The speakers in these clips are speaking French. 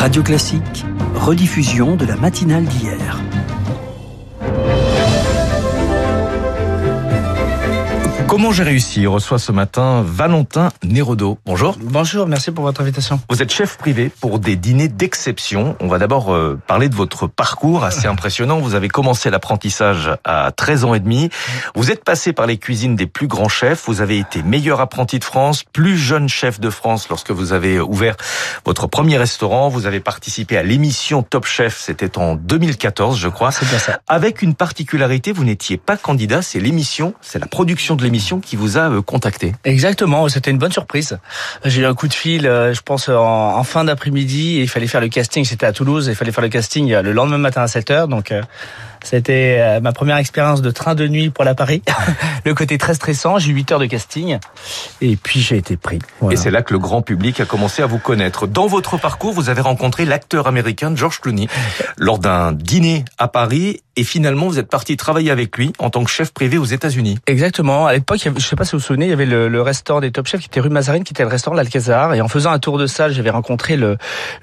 Radio Classique, rediffusion de la matinale d'hier. Comment j'ai réussi reçoit ce matin Valentin Nérodo. Bonjour. Bonjour, merci pour votre invitation. Vous êtes chef privé pour des dîners d'exception. On va d'abord parler de votre parcours assez impressionnant. Vous avez commencé l'apprentissage à 13 ans et demi. Vous êtes passé par les cuisines des plus grands chefs. Vous avez été meilleur apprenti de France, plus jeune chef de France lorsque vous avez ouvert votre premier restaurant. Vous avez participé à l'émission Top Chef, c'était en 2014 je crois. C'est bien ça. Avec une particularité, vous n'étiez pas candidat, c'est la production de l'émission qui vous a contacté. Exactement, c'était une bonne surprise. J'ai eu un coup de fil, je pense en fin d'après-midi, et il fallait faire le casting, c'était à Toulouse, et il fallait faire le casting le lendemain matin à 7h, donc c'était ma première expérience de train de nuit pour la Paris. Le côté très stressant, j'ai eu 8 heures de casting, et puis j'ai été pris. Voilà. Et c'est là que le grand public a commencé à vous connaître. Dans votre parcours, vous avez rencontré l'acteur américain George Clooney lors d'un dîner à Paris, et finalement vous êtes parti travailler avec lui en tant que chef privé aux États-Unis. Exactement. À l'époque, je ne sais pas si vous vous souvenez, il y avait le restaurant des Top Chefs qui était rue Mazarine, qui était le restaurant de l'Alcazar. Et en faisant un tour de salle, j'avais rencontré le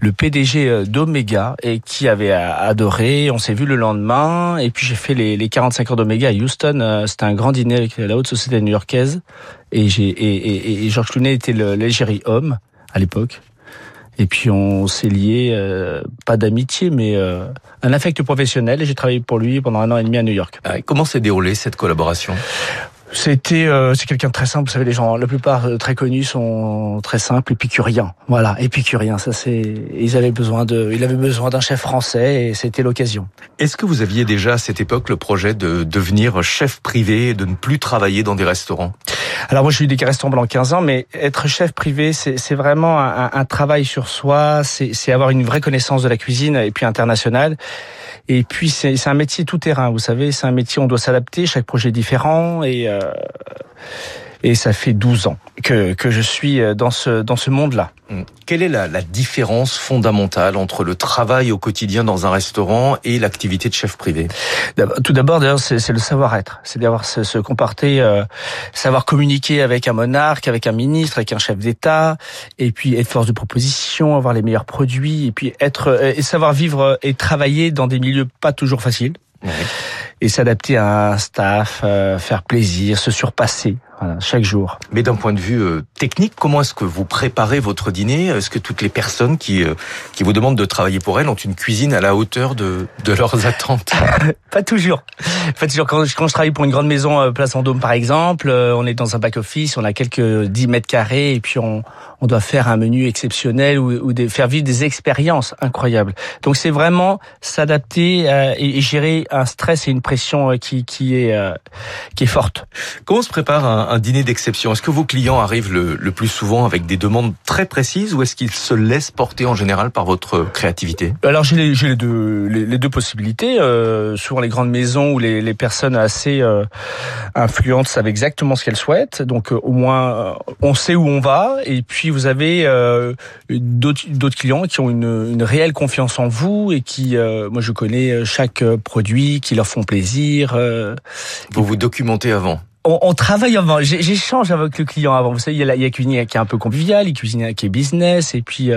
PDG d'Omega et qui avait adoré. On s'est vu le lendemain. Et puis j'ai fait les 45 heures d'Omega à Houston. C'était un grand dîner avec la haute société new-yorkaise. Et George Clooney était l'égérie homme à l'époque. Et puis on s'est liés, pas d'amitié, mais un affect professionnel. Et j'ai travaillé pour lui pendant 1 an et demi à New York. Comment s'est déroulée cette collaboration ? C'est quelqu'un de très simple. Vous savez, les gens, la plupart très connus sont très simples, épicuriens. Voilà, épicuriens. Il avait besoin d'un chef français et c'était l'occasion. Est-ce que vous aviez déjà à cette époque le projet de devenir chef privé et de ne plus travailler dans des restaurants ? Alors moi, j'ai eu des restaurants pendant 15 ans, mais être chef privé, c'est vraiment un travail sur soi. C'est avoir une vraie connaissance de la cuisine et puis internationale. Et puis c'est un métier tout terrain, vous savez, c'est un métier où on doit s'adapter, chaque projet est différent et ça fait 12 ans que je suis dans ce monde-là. Quelle est la différence fondamentale entre le travail au quotidien dans un restaurant et l'activité de chef privé ? Tout d'abord, d'ailleurs, c'est le savoir-être. C'est d'avoir se comporter, savoir communiquer avec un monarque, avec un ministre, avec un chef d'État, et puis être force de proposition, avoir les meilleurs produits, et puis et savoir vivre et travailler dans des milieux pas toujours faciles. Oui. Et s'adapter à un staff, faire plaisir, se surpasser, voilà, chaque jour. Mais d'un point de vue technique, comment est-ce que vous préparez votre dîner ? Est-ce que toutes les personnes qui vous demandent de travailler pour elles ont une cuisine à la hauteur de leurs attentes ? Pas toujours. Quand je travaille pour une grande maison, Place Vendôme par exemple, on est dans un back-office, on a quelques 10 mètres carrés et puis on doit faire un menu exceptionnel ou faire vivre des expériences incroyables. Donc c'est vraiment s'adapter et gérer un stress et une pression qui est forte. Comment se prépare un dîner d'exception ? Est-ce que vos clients arrivent le plus souvent avec des demandes très précises ou est-ce qu'ils se laissent porter en général par votre créativité ? Alors j'ai les deux possibilités. Souvent les grandes maisons ou les personnes assez influentes savent exactement ce qu'elles souhaitent. Donc au moins on sait où on va. Et puis vous avez d'autres clients qui ont une réelle confiance en vous et qui, moi je connais chaque produit, qui leur font plaisir. Vous vous documentez avant ? On travaille avant, j'échange avec le client avant. Vous savez, il y a la cuisine qui est un peu conviviale, il y a la cuisine qui est business, et puis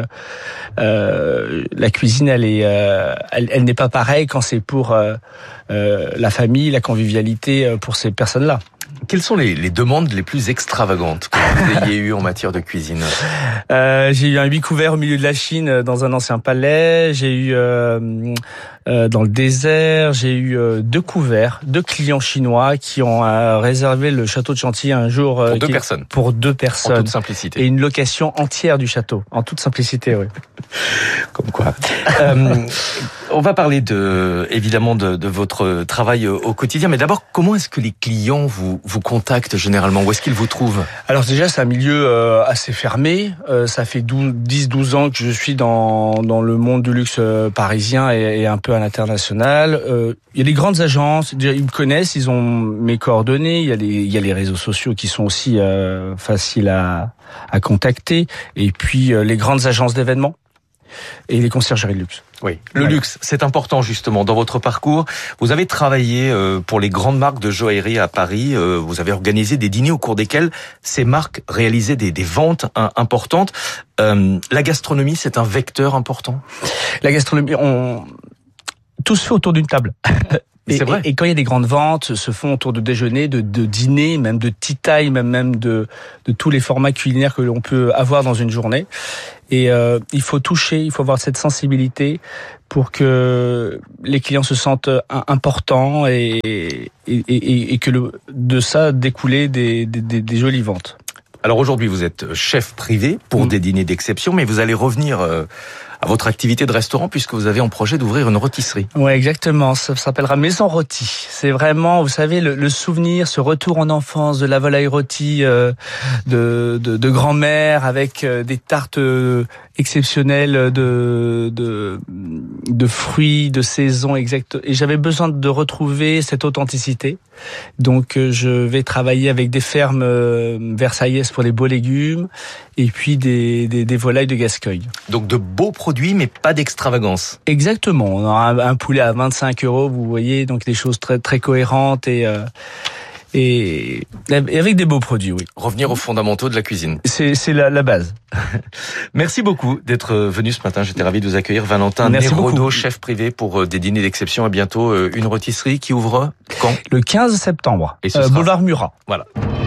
la cuisine, elle n'est pas pareille quand c'est pour la famille, la convivialité pour ces personnes-là. Quelles sont les demandes les plus extravagantes que vous ayez eues en matière de cuisine ? J'ai eu un 8 couverts au milieu de la Chine dans un ancien palais. J'ai eu dans le désert, j'ai eu 2 couverts, 2 clients chinois qui ont réservé le château de Chantilly un jour pour 2 personnes. Pour 2 personnes. En toute simplicité. Et une location entière du château, en toute simplicité, oui. Comme quoi. On va parler évidemment de votre travail au quotidien, mais d'abord, comment est-ce que les clients vous contactent généralement ? Où est-ce qu'ils vous trouvent ? Alors déjà, c'est un milieu assez fermé. Ça fait 10-12 ans que je suis dans le monde du luxe parisien et un peu à l'international. Il y a des grandes agences, ils me connaissent, ils ont mes coordonnées. Il y a les réseaux sociaux qui sont aussi faciles à contacter. Et puis les grandes agences d'événements. et les conciergeries de luxe. Oui, le luxe, c'est important justement. Dans votre parcours, vous avez travaillé pour les grandes marques de joaillerie à Paris. Vous avez organisé des dîners au cours desquels ces marques réalisaient des ventes importantes. La gastronomie, c'est un vecteur important. La gastronomie, tout se fait autour d'une table. C'est vrai. Et quand il y a des grandes ventes, se font autour de déjeuners, de dîners, même de tea time, même de tous les formats culinaires que l'on peut avoir dans une journée. Et il faut toucher, il faut avoir cette sensibilité pour que les clients se sentent importants et que de ça découler des jolies ventes. Alors aujourd'hui, vous êtes chef privé pour des dîners d'exception, mais vous allez revenir à votre activité de restaurant puisque vous avez en projet d'ouvrir une rôtisserie. Ouais, exactement. Ça s'appellera Maison Rôtie. C'est vraiment, vous savez, le souvenir, ce retour en enfance de la volaille rôtie de grand-mère avec des tartes exceptionnelles de fruits de saison exact. Et j'avais besoin de retrouver cette authenticité. Donc je vais travailler avec des fermes versaillaises pour les beaux légumes et puis des volailles de Gascogne. Donc de beaux produits, mais pas d'extravagance. Exactement. On aura un poulet à 25 €, vous voyez, donc des choses très très cohérentes et avec des beaux produits, oui. Revenir aux fondamentaux de la cuisine. C'est la base. Merci beaucoup d'être venu ce matin. J'étais ravi de vous accueillir. Valentin Nérodo, chef privé pour des dîners d'exception. À bientôt. Une rôtisserie qui ouvre quand ? Le 15 septembre. Et ce sera... Boulevard Murat. Voilà.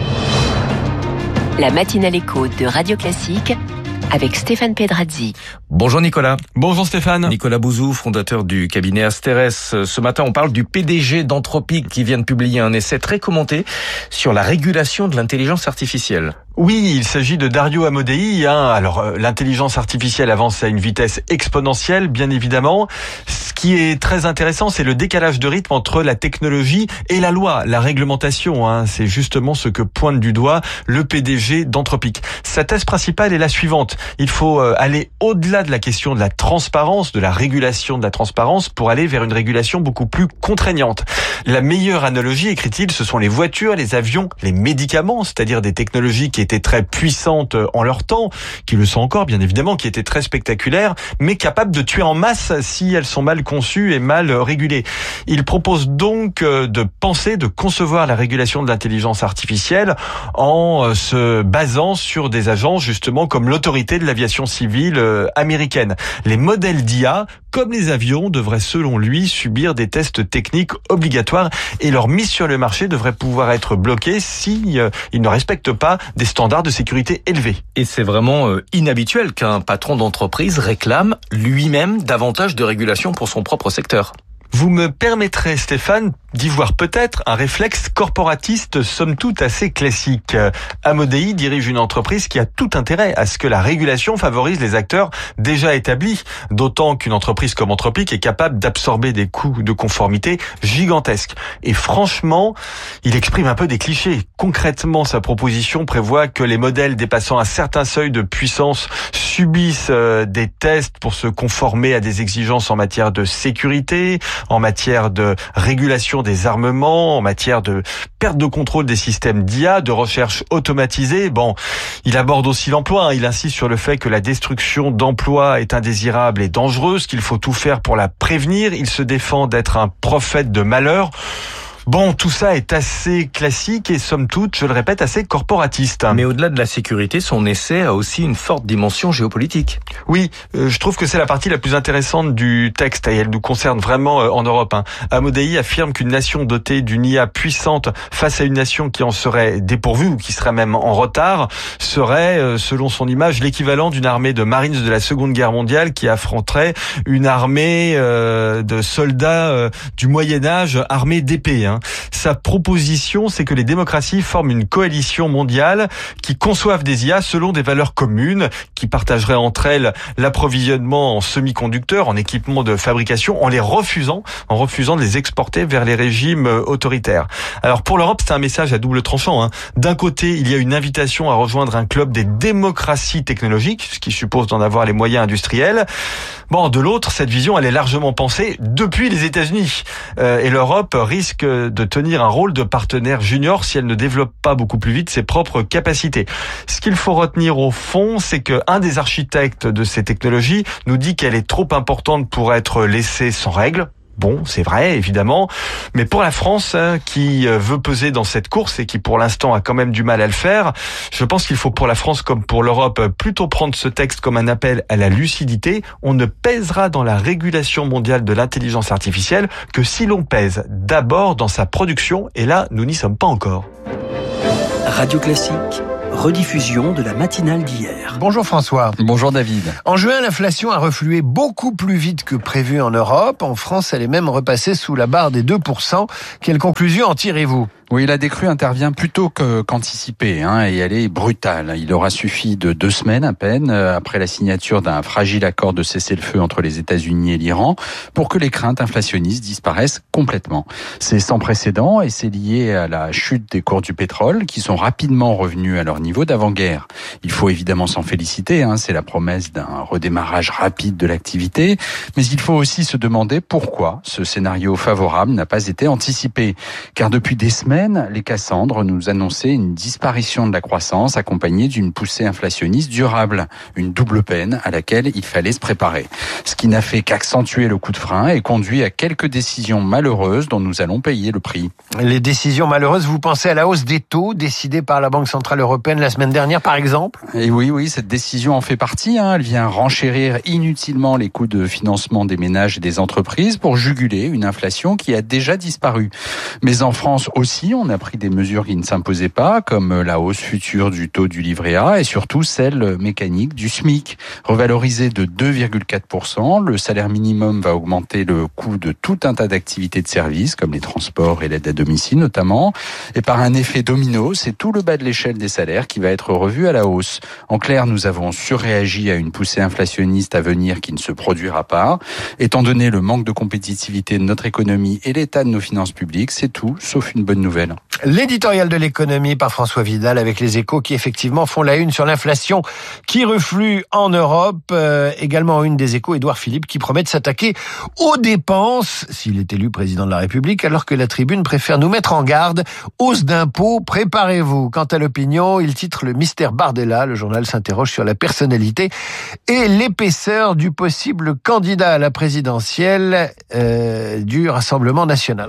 La matinale écho de Radio Classique avec Stéphane Pedrazzi. Bonjour Nicolas. Bonjour Stéphane. Nicolas Bouzou, fondateur du cabinet Asteres. Ce matin, on parle du PDG d'Anthropic qui vient de publier un essai très commenté sur la régulation de l'intelligence artificielle. Oui, il s'agit de Dario Amodei. Alors, l'intelligence artificielle avance à une vitesse exponentielle, bien évidemment. Ce qui est très intéressant, c'est le décalage de rythme entre la technologie et la loi, la réglementation. C'est justement ce que pointe du doigt le PDG d'Anthropic. Sa thèse principale est la suivante. Il faut aller au-delà de la question de la transparence, de la régulation de la transparence, pour aller vers une régulation beaucoup plus contraignante. La meilleure analogie, écrit-il, ce sont les voitures, les avions, les médicaments, c'est-à-dire des technologies qui étaient très puissantes en leur temps, qui le sont encore bien évidemment, qui étaient très spectaculaires, mais capables de tuer en masse si elles sont mal conçues et mal régulées. Il propose donc de penser, de concevoir la régulation de l'intelligence artificielle en se basant sur des agences justement comme l'autorité de l'aviation civile américaine. Les modèles d'IA, comme les avions, devraient selon lui subir des tests techniques obligatoires et leur mise sur le marché devrait pouvoir être bloquée si ils ne respectent pas des standards de sécurité élevés. Et c'est vraiment inhabituel qu'un patron d'entreprise réclame lui-même davantage de régulation pour son propre secteur. Vous me permettrez, Stéphane, d'y voir peut-être un réflexe corporatiste somme toute assez classique. Amodei dirige une entreprise qui a tout intérêt à ce que la régulation favorise les acteurs déjà établis, d'autant qu'une entreprise comme Anthropic est capable d'absorber des coûts de conformité gigantesques. Et franchement, il exprime un peu des clichés. Concrètement, sa proposition prévoit que les modèles dépassant un certain seuil de puissance subissent des tests pour se conformer à des exigences en matière de sécurité, en matière de régulation des armements, en matière de perte de contrôle des systèmes d'IA, de recherche automatisée. Bon, il aborde aussi l'emploi. Il insiste sur le fait que la destruction d'emplois est indésirable et dangereuse, qu'il faut tout faire pour la prévenir. Il se défend d'être un prophète de malheur. Bon, tout ça est assez classique et somme toute, je le répète, assez corporatiste. Mais au-delà de la sécurité, son essai a aussi une forte dimension géopolitique. Oui, je trouve que c'est la partie la plus intéressante du texte et elle nous concerne vraiment en Europe. Amodei affirme qu'une nation dotée d'une IA puissante face à une nation qui en serait dépourvue ou qui serait même en retard serait, selon son image, l'équivalent d'une armée de Marines de la Seconde Guerre mondiale qui affronterait une armée de soldats du Moyen-Âge armés d'épées. Sa proposition, c'est que les démocraties forment une coalition mondiale qui conçoivent des IA selon des valeurs communes, qui partageraient entre elles l'approvisionnement en semi-conducteurs, en équipements de fabrication, en refusant de les exporter vers les régimes autoritaires. Alors pour l'Europe, c'est un message à double tranchant. D'un côté, il y a une invitation à rejoindre un club des démocraties technologiques, ce qui suppose d'en avoir les moyens industriels. Bon, de l'autre, cette vision, elle est largement pensée depuis les États-Unis. Et l'Europe risque de tenir un rôle de partenaire junior si elle ne développe pas beaucoup plus vite ses propres capacités. Ce qu'il faut retenir au fond, c'est qu'un des architectes de ces technologies nous dit qu'elle est trop importante pour être laissée sans règles. Bon, c'est vrai, évidemment, mais pour la France, qui veut peser dans cette course et qui pour l'instant a quand même du mal à le faire, je pense qu'il faut pour la France comme pour l'Europe plutôt prendre ce texte comme un appel à la lucidité. On ne pèsera dans la régulation mondiale de l'intelligence artificielle que si l'on pèse d'abord dans sa production, et là, nous n'y sommes pas encore. Radio Classique, rediffusion de la matinale d'hier. Bonjour François. Bonjour David. En juin, l'inflation a reflué beaucoup plus vite que prévu en Europe. En France, elle est même repassée sous la barre des 2%. Quelle conclusion en tirez-vous ? Oui, la décrue intervient plus tôt qu'anticipé, et elle est brutale. Il aura suffi de 2 semaines à peine, après la signature d'un fragile accord de cessez-le-feu entre les États-Unis et l'Iran, pour que les craintes inflationnistes disparaissent complètement. C'est sans précédent et c'est lié à la chute des cours du pétrole qui sont rapidement revenus à leur niveau d'avant-guerre. Il faut évidemment s'en féliciter, c'est la promesse d'un redémarrage rapide de l'activité, mais il faut aussi se demander pourquoi ce scénario favorable n'a pas été anticipé. Car depuis des semaines, les Cassandres nous annonçaient une disparition de la croissance accompagnée d'une poussée inflationniste durable, une double peine à laquelle il fallait se préparer. Ce qui n'a fait qu'accentuer le coup de frein et conduit à quelques décisions malheureuses dont nous allons payer le prix. Les décisions malheureuses, vous pensez à la hausse des taux décidée par la Banque Centrale Européenne la semaine dernière par exemple ? Et oui, cette décision en fait partie. Elle vient renchérir inutilement les coûts de financement des ménages et des entreprises pour juguler une inflation qui a déjà disparu. Mais en France aussi, on a pris des mesures qui ne s'imposaient pas, comme la hausse future du taux du livret A et surtout celle mécanique du SMIC. Revalorisé de 2,4%, le salaire minimum va augmenter le coût de tout un tas d'activités de services, comme les transports et l'aide à domicile notamment. Et par un effet domino, c'est tout le bas de l'échelle des salaires qui va être revu à la hausse. En clair, nous avons surréagi à une poussée inflationniste à venir qui ne se produira pas. Étant donné le manque de compétitivité de notre économie et l'état de nos finances publiques, c'est tout, sauf une bonne nouvelle. L'éditorial de l'économie par François Vidal avec les Échos qui effectivement font la une sur l'inflation qui reflue en Europe. Également une des Échos, Édouard Philippe, qui promet de s'attaquer aux dépenses s'il est élu président de la République, alors que la Tribune préfère nous mettre en garde. Hausse d'impôts, préparez-vous. Quant à l'opinion, il titre le mystère Bardella. Le journal s'interroge sur la personnalité et l'épaisseur du possible candidat à la présidentielle du Rassemblement national.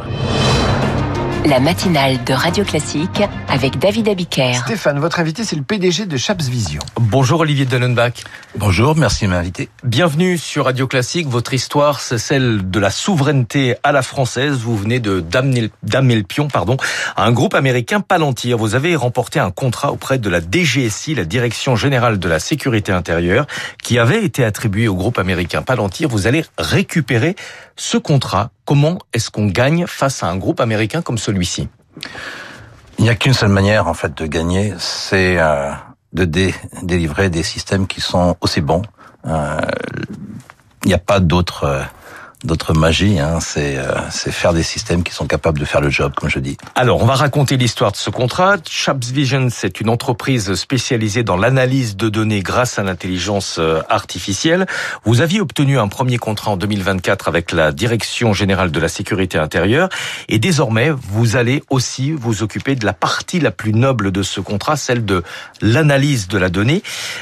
La matinale de Radio Classique avec David Abiker. Stéphane, votre invité, c'est le PDG de Chaps Vision. Bonjour Olivier Dellenbach. Bonjour, merci de m'inviter. Bienvenue sur Radio Classique. Votre histoire, c'est celle de la souveraineté à la française. Vous venez de d'amener le pion, à un groupe américain Palantir. Vous avez remporté un contrat auprès de la DGSI, la Direction Générale de la Sécurité Intérieure, qui avait été attribué au groupe américain Palantir. Vous allez récupérer ce contrat. Comment est-ce qu'on gagne face à un groupe américain comme celui-ci ? Il n'y a qu'une seule manière, en fait, de gagner, c'est de délivrer des systèmes qui sont aussi bons. Il n'y a pas d'autre magie, c'est faire des systèmes qui sont capables de faire le job, comme je dis. Alors, on va raconter l'histoire de ce contrat. Chaps Vision, c'est une entreprise spécialisée dans l'analyse de données grâce à l'intelligence artificielle. Vous aviez obtenu un premier contrat en 2024 avec la Direction Générale de la Sécurité Intérieure. Et désormais, vous allez aussi vous occuper de la partie la plus noble de ce contrat, celle de l'analyse de la donnée.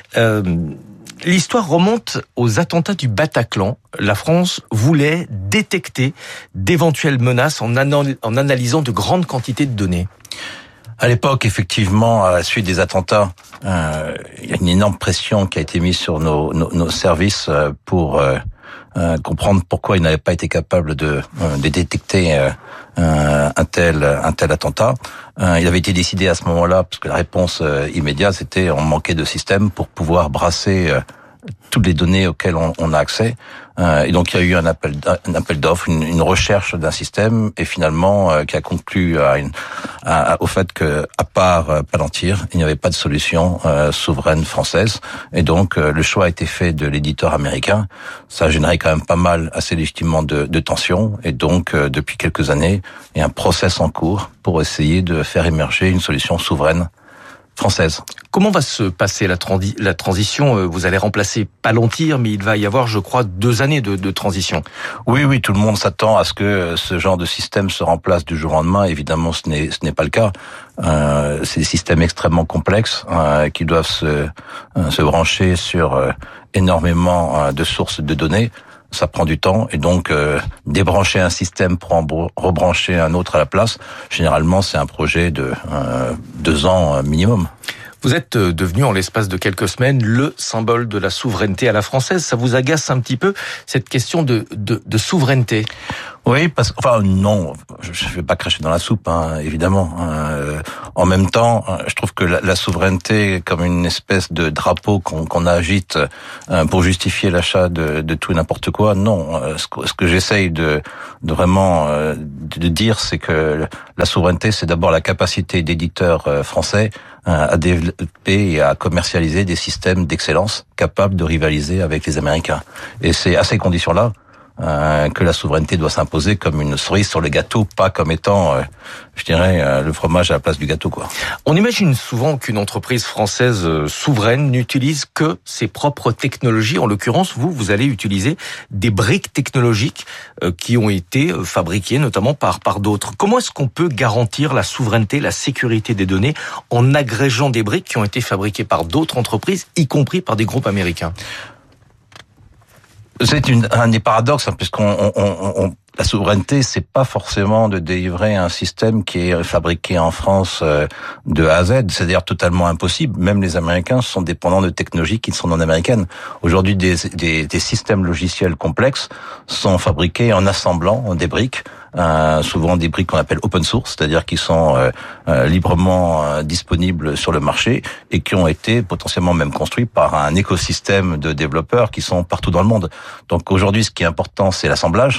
L'histoire remonte aux attentats du Bataclan. La France voulait détecter d'éventuelles menaces en analysant de grandes quantités de données. À l'époque, effectivement, à la suite des attentats, il y a une énorme pression qui a été mise sur nos services pour comprendre pourquoi ils n'avaient pas été capables de détecter un tel attentat. Il avait été décidé à ce moment-là, parce que la réponse immédiate, c'était on manquait de système pour pouvoir brasser toutes les données auxquelles on a accès. Et donc il y a eu un appel d'offres, une recherche d'un système, et finalement qui a conclu au fait que, à part Palantir, il n'y avait pas de solution souveraine française. Et donc le choix a été fait de l'éditeur américain. Ça a généré quand même pas mal, assez légitimement, de tensions. Et donc depuis quelques années, il y a un process en cours pour essayer de faire émerger une solution souveraine française. Comment va se passer la transition? Vous allez remplacer Palantir, mais il va y avoir, je crois, 2 années de transition. Oui, tout le monde s'attend à ce que ce genre de système se remplace du jour au lendemain. Évidemment, ce n'est pas le cas. C'est des systèmes extrêmement complexes qui doivent se brancher sur énormément de sources de données. Ça prend du temps et donc débrancher un système pour en rebrancher un autre à la place, généralement c'est un projet de 2 ans minimum. Vous êtes devenu en l'espace de quelques semaines le symbole de la souveraineté à la française. Ça vous agace un petit peu cette question de souveraineté? Oui, non, je vais pas cracher dans la soupe, évidemment. En même temps, je trouve que la souveraineté, comme une espèce de drapeau qu'on agite pour justifier l'achat de tout et n'importe quoi, non. Ce que j'essaye de vraiment de dire, c'est que la souveraineté, c'est d'abord la capacité d'éditeurs français à développer et à commercialiser des systèmes d'excellence capables de rivaliser avec les Américains. Et c'est à ces conditions-là que la souveraineté doit s'imposer comme une cerise sur le gâteau, pas comme étant, je dirais, le fromage à la place du gâteau, quoi. On imagine souvent qu'une entreprise française souveraine n'utilise que ses propres technologies. En l'occurrence, vous allez utiliser des briques technologiques qui ont été fabriquées notamment par d'autres. Comment est-ce qu'on peut garantir la souveraineté, la sécurité des données en agrégeant des briques qui ont été fabriquées par d'autres entreprises, y compris par des groupes américains? C'est un des paradoxes, la souveraineté, c'est pas forcément de délivrer un système qui est fabriqué en France de A à Z. C'est-à-dire totalement impossible. Même les Américains sont dépendants de technologies qui sont non américaines. Aujourd'hui, des systèmes logiciels complexes sont fabriqués en assemblant des briques. Souvent des briques qu'on appelle open source, c'est-à-dire qui sont librement disponibles sur le marché et qui ont été potentiellement même construits par un écosystème de développeurs qui sont partout dans le monde. Donc aujourd'hui, ce qui est important, c'est l'assemblage.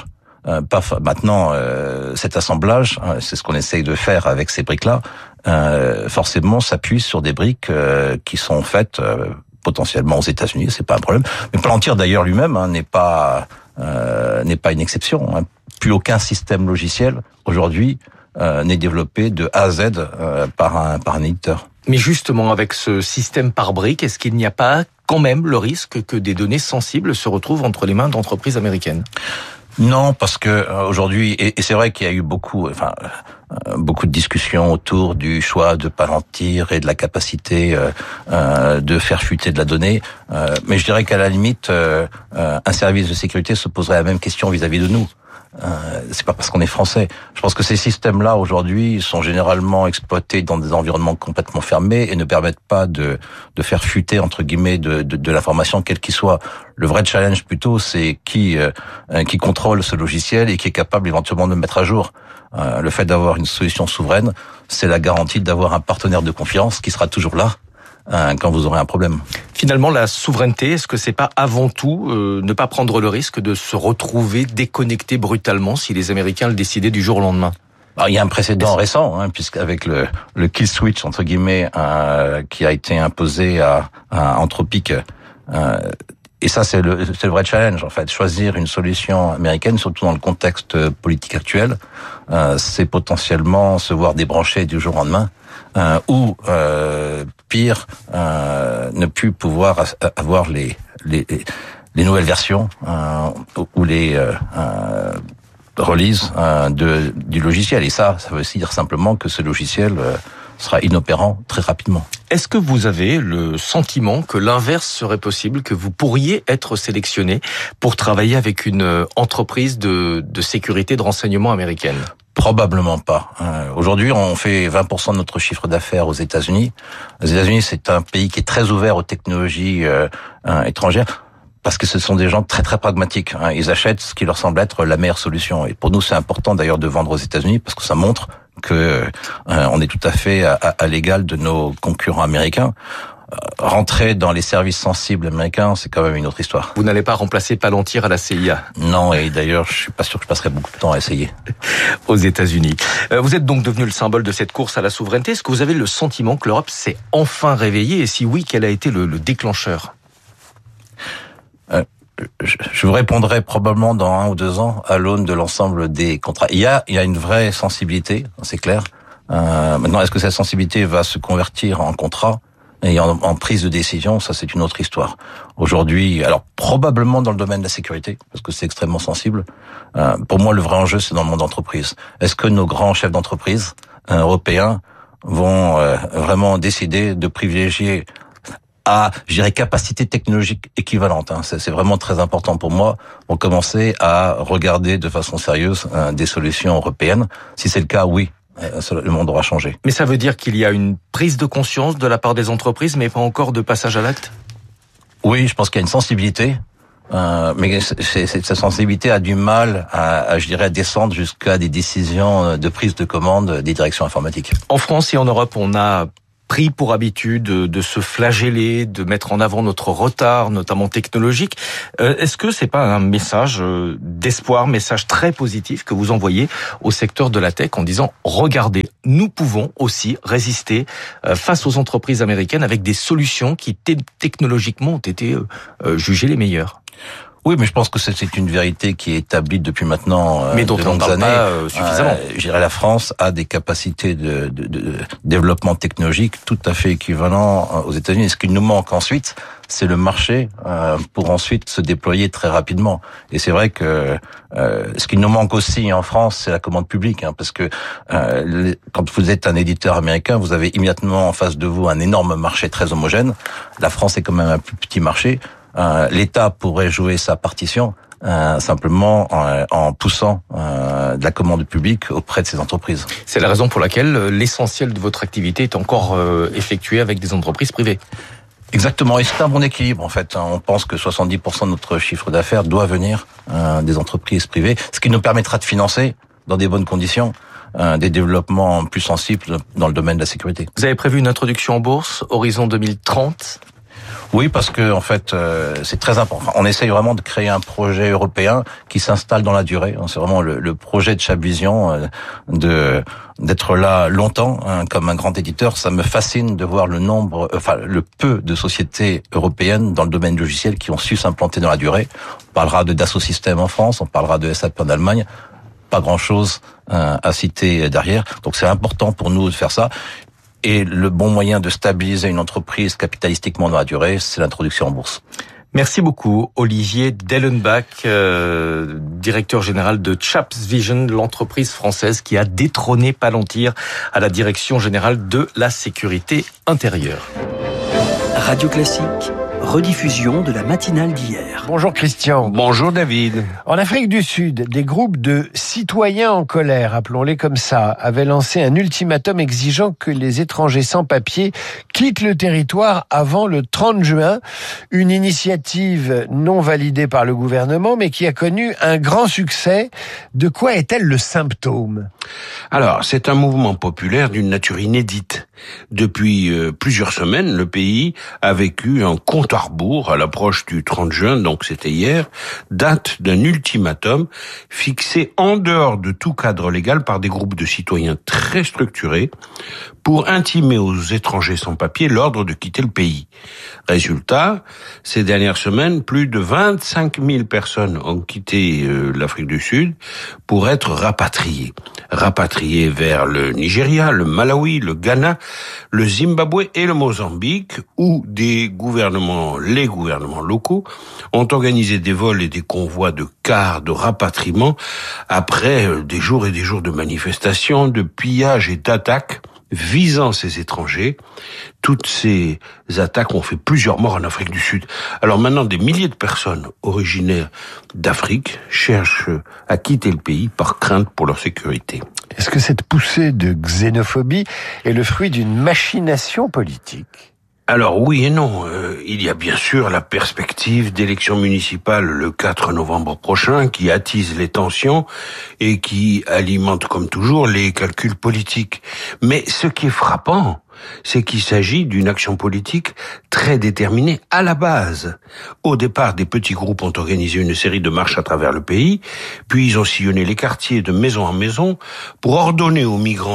Cet assemblage, c'est ce qu'on essaye de faire avec ces briques-là, forcément s'appuie sur des briques qui sont faites potentiellement aux États-Unis, c'est pas un problème. Mais Palantir d'ailleurs lui-même n'est pas une exception. Plus aucun système logiciel aujourd'hui n'est développé de A à Z par un éditeur. Mais justement, avec ce système par briques, est-ce qu'il n'y a pas quand même le risque que des données sensibles se retrouvent entre les mains d'entreprises américaines? Non, parce que aujourd'hui, et c'est vrai qu'il y a eu beaucoup de discussions autour du choix de Palantir et de la capacité de faire fuiter de la donnée. Mais je dirais qu'à la limite, un service de sécurité se poserait la même question vis-à-vis de nous. C'est pas parce qu'on est français. Je pense que ces systèmes-là aujourd'hui sont généralement exploités dans des environnements complètement fermés et ne permettent pas de faire fuiter entre guillemets de l'information quelle qu'il soit. Le vrai challenge plutôt, c'est qui contrôle ce logiciel et qui est capable éventuellement de le mettre à jour. Le fait d'avoir une solution souveraine, c'est la garantie d'avoir un partenaire de confiance qui sera toujours là quand vous aurez un problème. Finalement, la souveraineté, est-ce que c'est pas avant tout ne pas prendre le risque de se retrouver déconnecté brutalement si les Américains le décidaient du jour au lendemain? Alors, il y a un précédent récent, puisqu'avec le kill switch entre guillemets qui a été imposé à Anthropic. Et ça, c'est le vrai challenge, en fait. Choisir une solution américaine, surtout dans le contexte politique actuel, c'est potentiellement se voir débrancher du jour au lendemain, ou pire, ne plus pouvoir avoir les nouvelles versions ou les releases du logiciel. Et ça veut aussi dire simplement que ce logiciel sera inopérant très rapidement. Est-ce que vous avez le sentiment que l'inverse serait possible, que vous pourriez être sélectionné pour travailler avec une entreprise de sécurité de renseignement américaine? Probablement pas. Aujourd'hui, on fait 20% de notre chiffre d'affaires aux États-Unis. Les États-Unis, c'est un pays qui est très ouvert aux technologies étrangères parce que ce sont des gens très très pragmatiques. Ils achètent ce qui leur semble être la meilleure solution. Et pour nous, c'est important d'ailleurs de vendre aux États-Unis parce que ça montre que on est tout à fait à l'égal de nos concurrents américains. Rentrer dans les services sensibles américains, c'est quand même une autre histoire. Vous n'allez pas remplacer Palantir à la CIA? Non, et d'ailleurs, je suis pas sûr que je passerai beaucoup de temps à essayer. Aux États-Unis. Vous êtes donc devenu le symbole de cette course à la souveraineté. Est-ce que vous avez le sentiment que l'Europe s'est enfin réveillée? Et si oui, quel a été le déclencheur? Je vous répondrai probablement dans 1 ou 2 ans à l'aune de l'ensemble des contrats. Il y a une vraie sensibilité, c'est clair. Maintenant, est-ce que cette sensibilité va se convertir en contrat et en prise de décision? Ça, c'est une autre histoire. Aujourd'hui, alors probablement dans le domaine de la sécurité, parce que c'est extrêmement sensible. Pour moi, le vrai enjeu, c'est dans le monde d'entreprise. Est-ce que nos grands chefs d'entreprise européens vont vraiment décider de privilégier à, je dirais, capacité technologique équivalente, c'est vraiment très important pour moi, vont commencer à regarder de façon sérieuse des solutions européennes? Si c'est le cas, oui, le monde aura changé. Mais ça veut dire qu'il y a une prise de conscience de la part des entreprises, mais pas encore de passage à l'acte? Oui, je pense qu'il y a une sensibilité, mais cette sensibilité a du mal à, je dirais, à descendre jusqu'à des décisions de prise de commande des directions informatiques. En France et en Europe, on a pris pour habitude de se flageller, de mettre en avant notre retard, notamment technologique. Est-ce que c'est pas un message d'espoir, message très positif que vous envoyez au secteur de la tech en disant « Regardez, nous pouvons aussi résister face aux entreprises américaines avec des solutions qui technologiquement ont été jugées les meilleures ». Oui, mais je pense que c'est une vérité qui est établie depuis maintenant mais dont de longues on années. Pas, suffisamment. Je dirais la France a des capacités de développement technologique tout à fait équivalents aux États-Unis. Ce qu'il nous manque ensuite, c'est le marché pour ensuite se déployer très rapidement. Et c'est vrai que ce qui nous manque aussi en France, c'est la commande publique, parce que quand vous êtes un éditeur américain, vous avez immédiatement en face de vous un énorme marché très homogène. La France est quand même un plus petit marché. L'État pourrait jouer sa partition simplement en poussant de la commande publique auprès de ces entreprises. C'est la raison pour laquelle l'essentiel de votre activité est encore effectué avec des entreprises privées. Exactement, et c'est un bon équilibre en fait. On pense que 70% de notre chiffre d'affaires doit venir des entreprises privées, ce qui nous permettra de financer dans des bonnes conditions des développements plus sensibles dans le domaine de la sécurité. Vous avez prévu une introduction en bourse, horizon 2030 ? Oui, parce que en fait, c'est très important. On essaye vraiment de créer un projet européen qui s'installe dans la durée. C'est vraiment le projet de Chabvision d'être là longtemps comme un grand éditeur. Ça me fascine de voir le peu de sociétés européennes dans le domaine logiciel qui ont su s'implanter dans la durée. On parlera de Dassault Systèmes en France, on parlera de SAP en Allemagne. Pas grand-chose à citer derrière. Donc c'est important pour nous de faire ça. Et le bon moyen de stabiliser une entreprise capitalistiquement dans la durée, c'est l'introduction en bourse. Merci beaucoup, Olivier Dellenbach, directeur général de Chabvision, l'entreprise française qui a détrôné Palantir à la direction générale de la sécurité intérieure. Radio Classique, rediffusion de la matinale d'hier. Bonjour Christian. Bonjour David. En Afrique du Sud, des groupes de citoyens en colère, appelons-les comme ça, avaient lancé un ultimatum exigeant que les étrangers sans papier quittent le territoire avant le 30 juin. Une initiative non validée par le gouvernement, mais qui a connu un grand succès. De quoi est-elle le symptôme ? Alors, c'est un mouvement populaire d'une nature inédite. Depuis plusieurs semaines, le pays a vécu un compte à rebours à l'approche du 30 juin, donc c'était hier, date d'un ultimatum fixé en dehors de tout cadre légal par des groupes de citoyens très structurés pour intimer aux étrangers sans papier l'ordre de quitter le pays. Résultat, ces dernières semaines, plus de 25 000 personnes ont quitté l'Afrique du Sud pour être rapatriées. Rapatriées vers le Nigeria, le Malawi, le Ghana, le Zimbabwe et le Mozambique, où les gouvernements locaux ont organisé des vols et des convois de cars de rapatriement après des jours et des jours de manifestations, de pillages et d'attaques visant ces étrangers. Toutes ces attaques ont fait plusieurs morts en Afrique du Sud. Alors maintenant, des milliers de personnes originaires d'Afrique cherchent à quitter le pays par crainte pour leur sécurité. Est-ce que cette poussée de xénophobie est le fruit d'une machination politique ? Alors oui et non. Il y a bien sûr la perspective d'élections municipales le 4 novembre prochain qui attise les tensions et qui alimente comme toujours les calculs politiques. Mais ce qui est frappant, c'est qu'il s'agit d'une action politique très déterminée à la base. Au départ, des petits groupes ont organisé une série de marches à travers le pays, puis ils ont sillonné les quartiers de maison en maison pour ordonner aux migrants de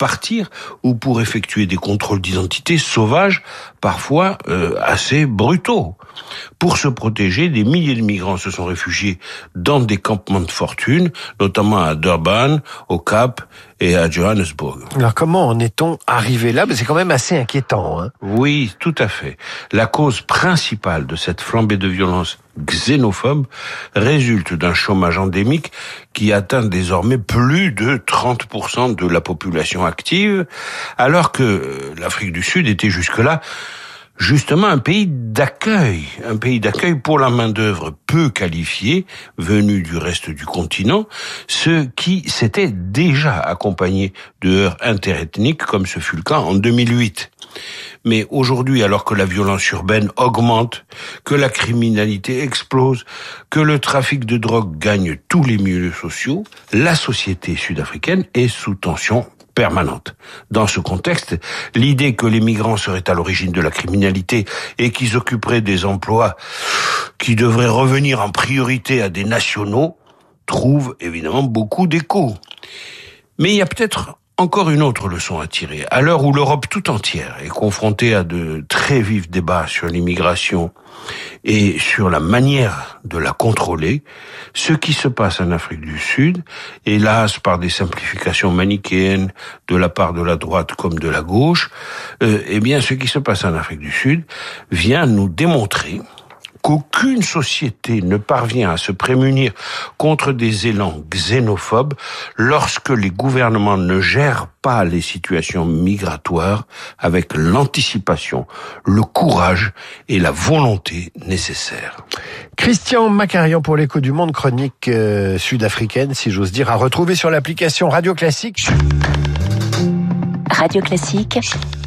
partir ou pour effectuer des contrôles d'identité sauvages, parfois assez brutaux. Pour se protéger, des milliers de migrants se sont réfugiés dans des campements de fortune, notamment à Durban, au Cap et à Johannesburg. Alors comment en est-on arrivé là ? C'est quand même assez inquiétant. Hein ? Oui, tout à fait. La cause principale de cette flambée de violence xénophobe résulte d'un chômage endémique qui atteint désormais plus de 30% de la population active, alors que l'Afrique du Sud était jusque-là justement un pays d'accueil pour la main-d'œuvre peu qualifiée venue du reste du continent, ce qui s'était déjà accompagné de heurts interethniques comme ce fut le cas en 2008. Mais aujourd'hui, alors que la violence urbaine augmente, que la criminalité explose, que le trafic de drogue gagne tous les milieux sociaux, la société sud-africaine est sous tension permanente. Dans ce contexte, l'idée que les migrants seraient à l'origine de la criminalité et qu'ils occuperaient des emplois qui devraient revenir en priorité à des nationaux trouve évidemment beaucoup d'écho. Mais il y a peut-être encore une autre leçon à tirer. À l'heure où l'Europe tout entière est confrontée à de très vifs débats sur l'immigration et sur la manière de la contrôler, ce qui se passe en Afrique du Sud, hélas par des simplifications manichéennes de la part de la droite comme de la gauche, ce qui se passe en Afrique du Sud vient nous démontrer qu'aucune société ne parvient à se prémunir contre des élans xénophobes lorsque les gouvernements ne gèrent pas les situations migratoires avec l'anticipation, le courage et la volonté nécessaires. Christian Macarian pour l'Écho du Monde, chronique sud-africaine, si j'ose dire, à retrouver sur l'application Radio Classique. Radio Classique,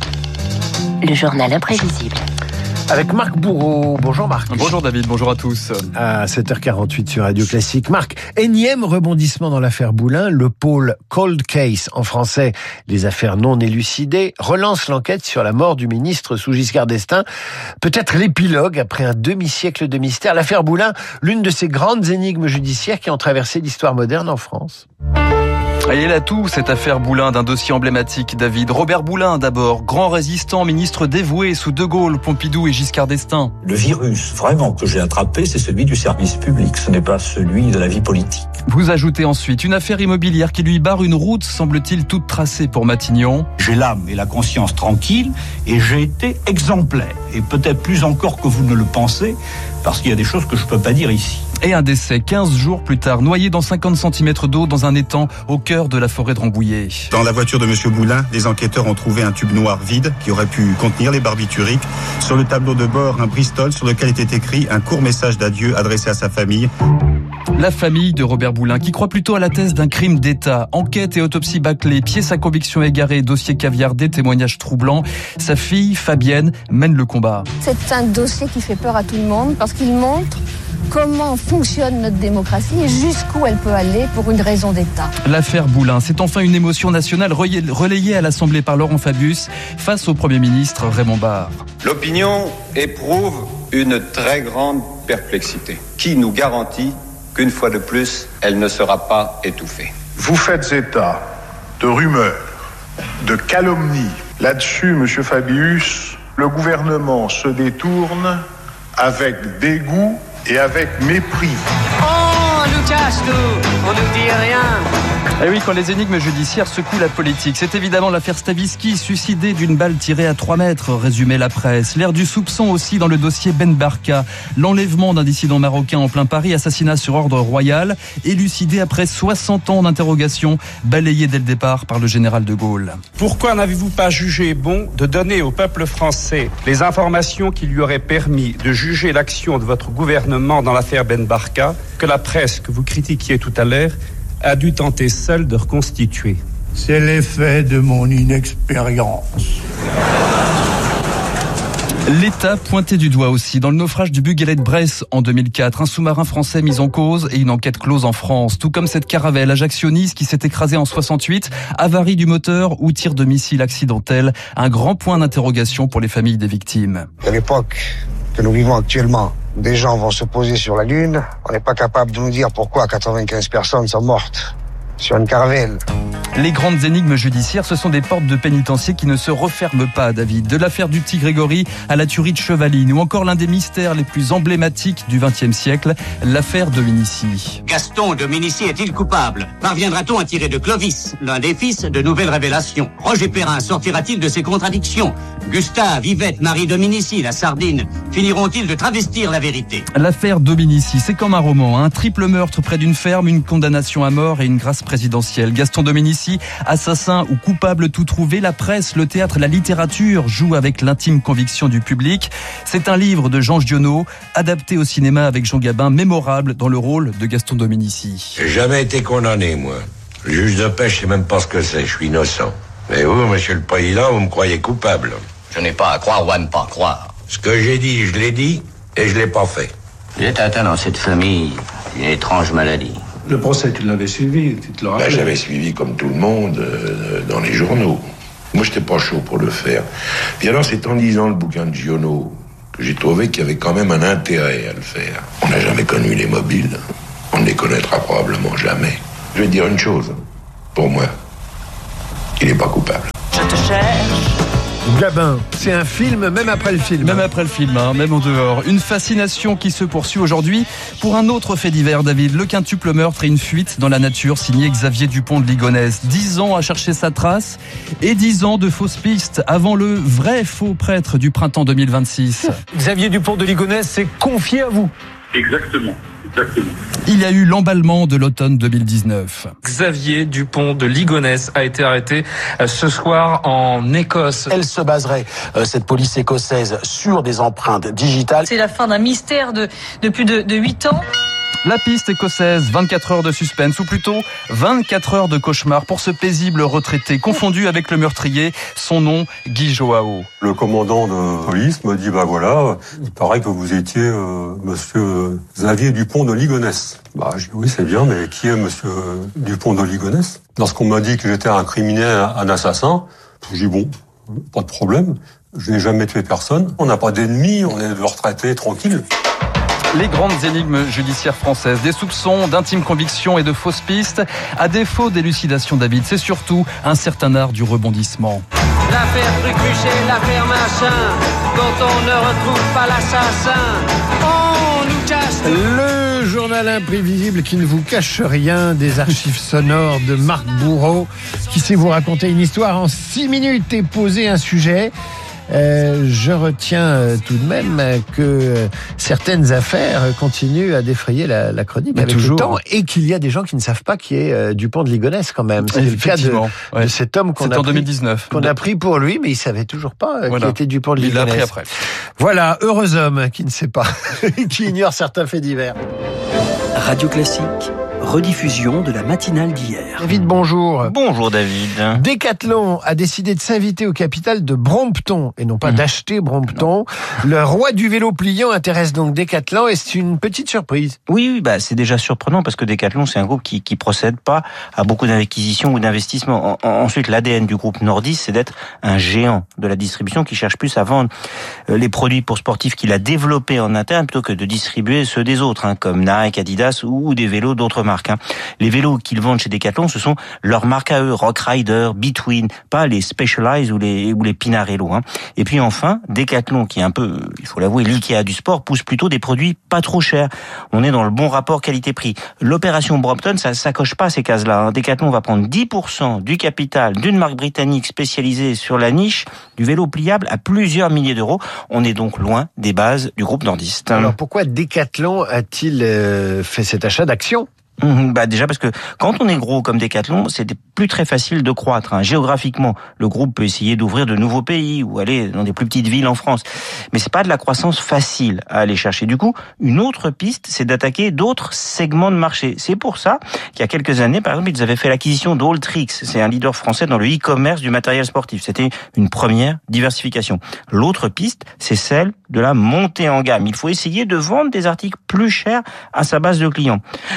le journal imprévisible. Avec Marc Bourreau. Bonjour Marc. Bonjour David, bonjour à tous. À 7h48 sur Radio Classique. Marc, énième rebondissement dans l'affaire Boulin. Le pôle Cold Case, en français, les affaires non élucidées, relance l'enquête sur la mort du ministre sous Giscard d'Estaing. Peut-être l'épilogue après un demi-siècle de mystère. L'affaire Boulin, l'une de ces grandes énigmes judiciaires qui ont traversé l'histoire moderne en France. Et elle a tout, cette affaire Boulin, d'un dossier emblématique, David. Robert Boulin, d'abord, grand résistant, ministre dévoué sous De Gaulle, Pompidou et Giscard d'Estaing. Le virus, vraiment, que j'ai attrapé, c'est celui du service public, ce n'est pas celui de la vie politique. Vous ajoutez ensuite une affaire immobilière qui lui barre une route, semble-t-il, toute tracée pour Matignon. J'ai l'âme et la conscience tranquille, et j'ai été exemplaire. Et peut-être plus encore que vous ne le pensez, parce qu'il y a des choses que je ne peux pas dire ici. Et un décès 15 jours plus tard, noyé dans 50 cm d'eau dans un étang au cœur de la forêt de Rambouillet. Dans la voiture de monsieur Boulin, les enquêteurs ont trouvé un tube noir vide qui aurait pu contenir les barbituriques. Sur le tableau de bord, un Bristol sur lequel était écrit un court message d'adieu adressé à sa famille. La famille de Robert Boulin, qui croit plutôt à la thèse d'un crime d'État. Enquête et autopsie bâclée, pièce à conviction égarée, dossier caviardé, témoignages troublants. Sa fille, Fabienne, mène le combat. C'est un dossier qui fait peur à tout le monde parce qu'il montre comment fonctionne notre démocratie et jusqu'où elle peut aller pour une raison d'État. L'affaire Boulin, c'est enfin une émotion nationale relayée à l'Assemblée par Laurent Fabius face au Premier ministre Raymond Barre. L'opinion éprouve une très grande perplexité qui nous garantit qu'une fois de plus, elle ne sera pas étouffée. Vous faites état de rumeurs, de calomnies. Là-dessus, monsieur Fabius, le gouvernement se détourne avec dégoût et avec mépris. On nous cache tout, on nous dit rien. Et oui, quand les énigmes judiciaires secouent la politique, c'est évidemment l'affaire Stavisky, suicidé d'une balle tirée à 3 mètres, résumait la presse. L'air du soupçon aussi dans le dossier Ben Barka. L'enlèvement d'un dissident marocain en plein Paris, assassinat sur ordre royal, élucidé après 60 ans d'interrogation, balayé dès le départ par le général de Gaulle. Pourquoi n'avez-vous pas jugé bon de donner au peuple français les informations qui lui auraient permis de juger l'action de votre gouvernement dans l'affaire Ben Barka, que la presse que vous critiquiez tout à l'heure a dû tenter seul de reconstituer? C'est l'effet de mon inexpérience. L'État pointé du doigt aussi dans le naufrage du Buggelet de Brest en 2004. Un sous-marin français mis en cause et une enquête close en France. Tout comme cette caravelle ajaccioniste qui s'est écrasée en 68. Avarie du moteur ou tir de missile accidentel. Un grand point d'interrogation pour les familles des victimes. À l'époque que nous vivons actuellement, des gens vont se poser sur la Lune. On n'est pas capable de nous dire pourquoi 95 personnes sont mortes. sur une caravelle. Les grandes énigmes judiciaires, ce sont des portes de pénitencier qui ne se referment pas, David. De l'affaire du petit Grégory à la tuerie de Chevaline, ou encore l'un des mystères les plus emblématiques du XXe siècle, l'affaire Dominici. Gaston Dominici est-il coupable? Parviendra-t-on à tirer de Clovis, l'un des fils, de nouvelles révélations? Roger Perrin sortira-t-il de ses contradictions? Gustave, Yvette, Marie Dominici, la sardine, finiront-ils de travestir la vérité? L'affaire Dominici, c'est comme un roman, un triple meurtre près d'une ferme, une condamnation à mort et une grâce présidentielle. Gaston Dominici, assassin ou coupable tout trouvé, la presse, le théâtre, la littérature jouent avec l'intime conviction du public. C'est un livre de Jean Giono, adapté au cinéma avec Jean Gabin, mémorable dans le rôle de Gaston Dominici. J'ai jamais été condamné, moi. Le juge de paix, je sais même pas ce que c'est, je suis innocent. Mais vous, monsieur le président, vous me croyez coupable. Je n'ai pas à croire ou à ne pas croire. Ce que j'ai dit, je l'ai dit, et je l'ai pas fait. Vous êtes atteint dans cette famille d'une étrange maladie. Le procès, tu l'avais suivi, tu te le rappelles? J'avais suivi comme tout le monde dans les journaux. Moi, j'étais pas chaud pour le faire. Puis alors, c'est en lisant le bouquin de Giono que j'ai trouvé qu'il y avait quand même un intérêt à le faire. On n'a jamais connu les mobiles. On ne les connaîtra probablement jamais. Je vais te dire une chose. Pour moi, il n'est pas coupable. Je te cherche. Gabin, c'est un film même après le film. Même après le film, même en dehors. Une fascination qui se poursuit aujourd'hui pour un autre fait divers, David. Le quintuple meurtre et une fuite dans la nature, signé Xavier Dupont de Ligonnès. 10 ans à chercher sa trace et 10 ans de fausses pistes avant le vrai faux prêtre du printemps 2026. Xavier Dupont de Ligonnès s'est confié à vous. Exactement. Il y a eu l'emballement de l'automne 2019. Xavier Dupont de Ligonnès a été arrêté ce soir en Écosse. Elle se baserait, cette police écossaise, sur des empreintes digitales. C'est la fin d'un mystère de plus de 8 ans. La piste écossaise, 24 heures de suspense, ou plutôt 24 heures de cauchemar pour ce paisible retraité, confondu avec le meurtrier, son nom, Guy Joao. Le commandant de police me dit, voilà, il paraît que vous étiez monsieur Xavier Dupont de Ligonnès. Je dis, oui, c'est bien, mais qui est monsieur Dupont de Ligonnès? Lorsqu'on m'a dit que j'étais un criminel, un assassin, je dis, bon, pas de problème, je n'ai jamais tué personne, on n'a pas d'ennemis, on est de retraités tranquilles. Les grandes énigmes judiciaires françaises, des soupçons, d'intimes convictions et de fausses pistes. À défaut d'élucidation, David, c'est surtout un certain art du rebondissement. L'affaire Truc-Muchet, l'affaire Machin, dont on ne retrouve pas l'assassin. On nous cache tout. Le journal imprévisible qui ne vous cache rien, des archives sonores de Marc Bourreau, qui sait vous raconter une histoire en 6 minutes et poser un sujet. Je retiens tout de même que certaines affaires continuent à défrayer la chronique avec le temps, et qu'il y a des gens qui ne savent pas qui est Dupont de Ligonnès quand même. C'est le cas de cet homme qu'on a pris pour lui, mais il savait toujours pas qui était Dupont de Ligonnès. Il l'a appris après. Voilà, heureux homme qui ne sait pas, qui ignore certains faits divers. Radio Classique, rediffusion de la matinale d'hier. David, bonjour. Bonjour David. Decathlon a décidé de s'inviter au capital de Brompton, et non pas d'acheter Brompton. Le roi du vélo pliant intéresse donc Decathlon, et c'est une petite surprise. Oui, c'est déjà surprenant parce que Decathlon, c'est un groupe qui procède pas à beaucoup d'acquisitions ou d'investissements. Ensuite, l'ADN du groupe Nordis, c'est d'être un géant de la distribution qui cherche plus à vendre les produits pour sportifs qu'il a développés en interne plutôt que de distribuer ceux des autres, comme Nike, Adidas ou des vélos d'autres marques. Les vélos qu'ils vendent chez Decathlon, ce sont leurs marques à eux, Rock Rider, Between, pas les Specialized ou les Pinarello. Et puis enfin, Decathlon, qui est un peu, il faut l'avouer, l'Ikea du sport, pousse plutôt des produits pas trop chers. On est dans le bon rapport qualité-prix. L'opération Brompton, ça coche pas ces cases-là. Decathlon va prendre 10% du capital d'une marque britannique spécialisée sur la niche du vélo pliable à plusieurs milliers d'euros. On est donc loin des bases du groupe nordiste. Alors pourquoi Decathlon a-t-il fait cet achat d'actions ? Déjà parce que quand on est gros comme Decathlon, c'est plus très facile de croître. Géographiquement, le groupe peut essayer d'ouvrir de nouveaux pays ou aller dans des plus petites villes en France. Mais c'est pas de la croissance facile à aller chercher. Du coup, une autre piste, c'est d'attaquer d'autres segments de marché. C'est pour ça qu'il y a quelques années, par exemple, ils avaient fait l'acquisition d'Alltrix. C'est un leader français dans le e-commerce du matériel sportif. C'était une première diversification. L'autre piste, c'est celle de la montée en gamme. Il faut essayer de vendre des articles plus chers à sa base de clients. Pendant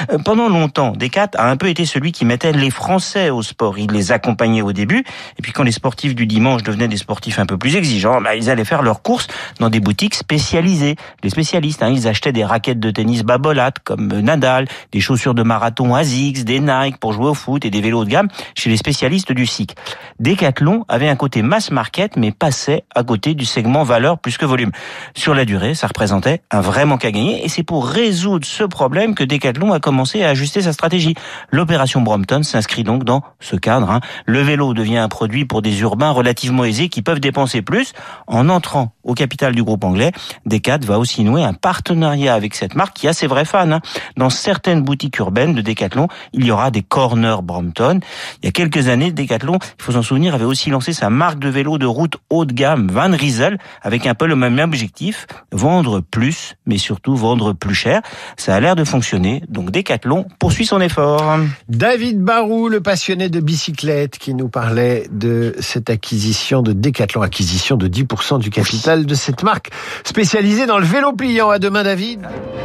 longtemps, Decathlon a un peu été celui qui mettait les Français au sport. Il les accompagnait au début, et puis quand les sportifs du dimanche devenaient des sportifs un peu plus exigeants, ils allaient faire leurs courses dans des boutiques spécialisées. Les spécialistes, ils achetaient des raquettes de tennis Babolat comme Nadal, des chaussures de marathon Asics, des Nike pour jouer au foot et des vélos de gamme chez les spécialistes du cycle. Decathlon avait un côté mass market, mais passait à côté du segment valeur plus que volume. Sur la durée, ça représentait un vrai manque à gagner, et c'est pour résoudre ce problème que Decathlon a commencé à ajuster sa stratégie. L'opération Brompton s'inscrit donc dans ce cadre. Le vélo devient un produit pour des urbains relativement aisés qui peuvent dépenser plus. En entrant au capital du groupe anglais, Decathlon va aussi nouer un partenariat avec cette marque qui a ses vrais fans. Dans certaines boutiques urbaines de Decathlon, il y aura des corners Brompton. Il y a quelques années, Decathlon, il faut s'en souvenir, avait aussi lancé sa marque de vélo de route haut de gamme, Van Rysel, avec un peu le même objectif, vendre plus, mais surtout vendre plus cher. Ça a l'air de fonctionner, donc Decathlon poursuit son effort. David Barou, le passionné de bicyclette, qui nous parlait de cette acquisition de Decathlon, acquisition de 10% du capital de cette marque spécialisée dans le vélo pliant. À demain, David.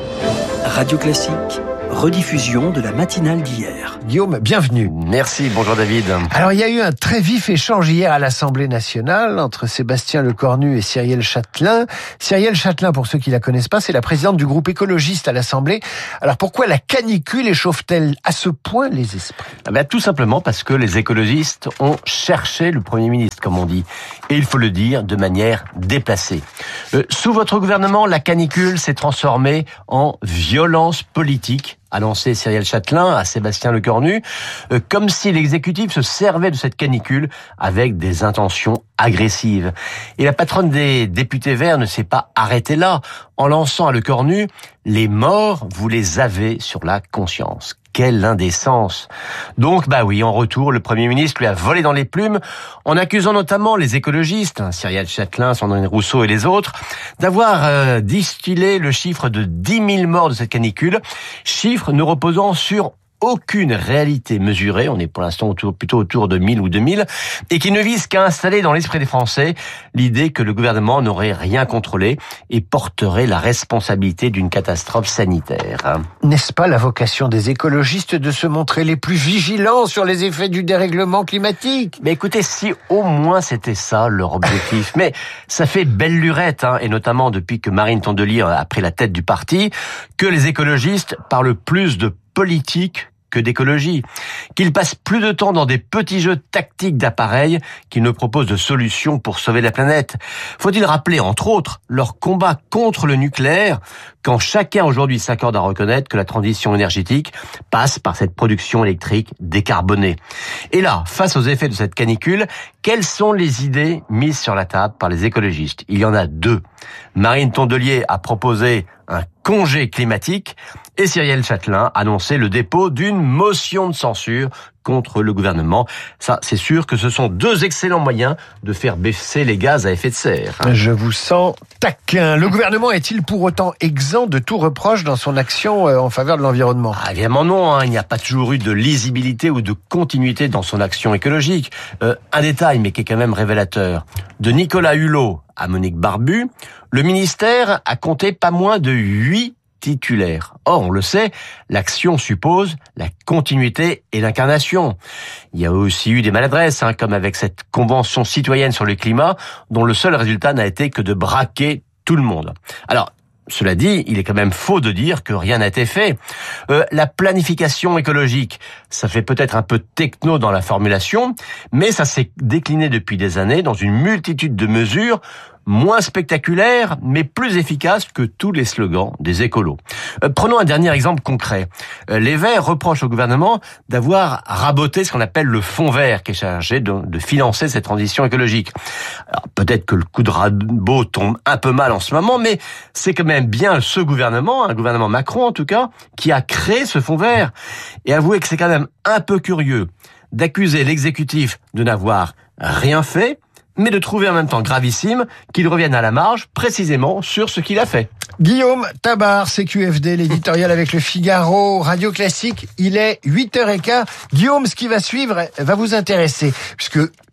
Radio Classique, rediffusion de la matinale d'hier. Guillaume, bienvenue. Merci, bonjour David. Alors, il y a eu un très vif échange hier à l'Assemblée nationale entre Sébastien Lecornu et Cyrielle Châtelain. Cyrielle Châtelain, pour ceux qui la connaissent pas, c'est la présidente du groupe écologiste à l'Assemblée. Alors, pourquoi la canicule échauffe-t-elle à ce point les esprits ? Tout simplement parce que les écologistes ont cherché le Premier ministre, comme on dit. Et il faut le dire, de manière déplacée. Sous votre gouvernement, la canicule s'est transformée en violence politique, annoncé Cyrielle Châtelain à Sébastien Lecornu, comme si l'exécutif se servait de cette canicule avec des intentions agressives. Et la patronne des députés Verts ne s'est pas arrêtée là, en lançant à Lecornu « Les morts, vous les avez sur la conscience ». Quelle indécence. Donc, oui, en retour, le Premier ministre lui a volé dans les plumes, en accusant notamment les écologistes, Cyrielle Châtelain, Sandrine Rousseau et les autres, d'avoir distillé le chiffre de 10 000 morts de cette canicule, chiffre ne reposant sur aucune réalité mesurée, on est pour l'instant plutôt autour de 1000 ou 2000, et qui ne vise qu'à installer dans l'esprit des Français l'idée que le gouvernement n'aurait rien contrôlé et porterait la responsabilité d'une catastrophe sanitaire. N'est-ce pas la vocation des écologistes de se montrer les plus vigilants sur les effets du dérèglement climatique ? Mais écoutez, si au moins c'était ça leur objectif. Mais ça fait belle lurette, et notamment depuis que Marine Tondelier a pris la tête du parti, que les écologistes parlent plus de politique que d'écologie, qu'ils passent plus de temps dans des petits jeux tactiques d'appareils qu'ils ne proposent de solutions pour sauver la planète. Faut-il rappeler, entre autres, leur combat contre le nucléaire, quand chacun aujourd'hui s'accorde à reconnaître que la transition énergétique passe par cette production électrique décarbonée. Et là, face aux effets de cette canicule, quelles sont les idées mises sur la table par les écologistes ? Il y en a deux. Marine Tondelier a proposé un congé climatique et Cyrielle Châtelain a annoncé le dépôt d'une motion de censure contre le gouvernement. Ça, c'est sûr que ce sont deux excellents moyens de faire baisser les gaz à effet de serre. Je vous sens taquin. Le gouvernement est-il pour autant exempt de tout reproche dans son action en faveur de l'environnement ? Évidemment non, il n'y a pas toujours eu de lisibilité ou de continuité dans son action écologique. Un détail, mais qui est quand même révélateur. De Nicolas Hulot à Monique Barbu, le ministère a compté pas moins de 8 titulaires. Or, on le sait, l'action suppose la continuité et l'incarnation. Il y a aussi eu des maladresses, comme avec cette convention citoyenne sur le climat, dont le seul résultat n'a été que de braquer tout le monde. Alors, cela dit, il est quand même faux de dire que rien n'a été fait. La planification écologique, ça fait peut-être un peu techno dans la formulation, mais ça s'est décliné depuis des années dans une multitude de mesures moins spectaculaires, mais plus efficaces que tous les slogans des écolos. Prenons un dernier exemple concret. Les Verts reprochent au gouvernement d'avoir raboté ce qu'on appelle le fonds vert, qui est chargé de financer cette transition écologique. Alors, peut-être que le coup de rabot tombe un peu mal en ce moment, mais c'est quand même bien ce gouvernement, un gouvernement Macron en tout cas, qui a créé ce fonds vert. Et avouez que c'est quand même un peu curieux d'accuser l'exécutif de n'avoir rien fait, mais de trouver en même temps gravissime qu'il revienne à la marge précisément sur ce qu'il a fait. Guillaume Tabar, CQFD, l'éditorial avec le Figaro, Radio Classique, il est 8h15. Guillaume, ce qui va suivre va vous intéresser, puisque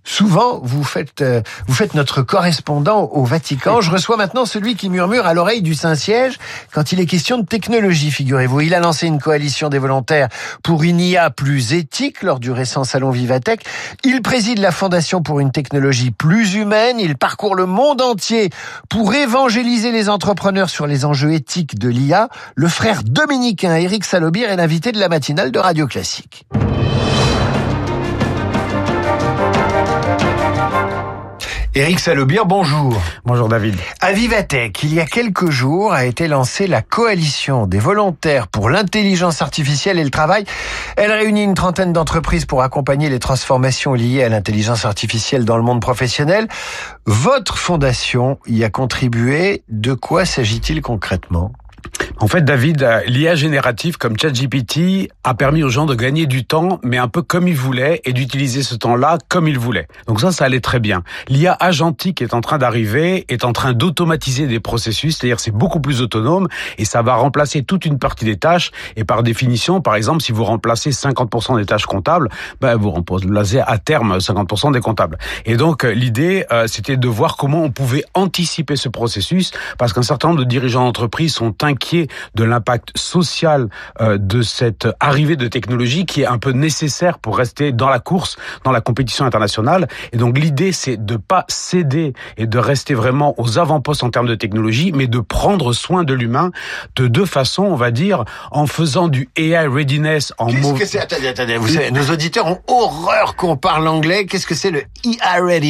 Souvent, vous faites notre correspondant au Vatican. Je reçois maintenant celui qui murmure à l'oreille du Saint-Siège quand il est question de technologie, figurez-vous. Il a lancé une coalition des volontaires pour une IA plus éthique lors du récent salon Vivatech. Il préside la Fondation pour une technologie plus humaine. Il parcourt le monde entier pour évangéliser les entrepreneurs sur les enjeux éthiques de l'IA. Le frère dominicain Éric Salobir est l'invité de la matinale de Radio Classique. Éric Salobir, bonjour. Bonjour David. À Vivatech, il y a quelques jours, a été lancée la coalition des volontaires pour l'intelligence artificielle et le travail. Elle réunit une trentaine d'entreprises pour accompagner les transformations liées à l'intelligence artificielle dans le monde professionnel. Votre fondation y a contribué. De quoi s'agit-il concrètement ? En fait, David, l'IA générative comme ChatGPT a permis aux gens de gagner du temps, mais un peu comme ils voulaient, et d'utiliser ce temps-là comme ils voulaient. Donc ça allait très bien. L'IA agentique est en train d'arriver, est en train d'automatiser des processus, c'est-à-dire c'est beaucoup plus autonome, et ça va remplacer toute une partie des tâches, et par définition, par exemple, si vous remplacez 50% des tâches comptables, vous remplacez à terme 50% des comptables. Et donc, l'idée, c'était de voir comment on pouvait anticiper ce processus, parce qu'un certain nombre de dirigeants d'entreprise sont inquiets de l'impact social de cette arrivée de technologie qui est un peu nécessaire pour rester dans la course, dans la compétition internationale. Et donc l'idée, c'est de pas céder et de rester vraiment aux avant-postes en termes de technologie, mais de prendre soin de l'humain de deux façons, on va dire, en faisant du AI readiness en Qu'est-ce que c'est ? Attendez, vous savez, nos auditeurs ont horreur qu'on parle anglais. Qu'est-ce que c'est le AI readiness ?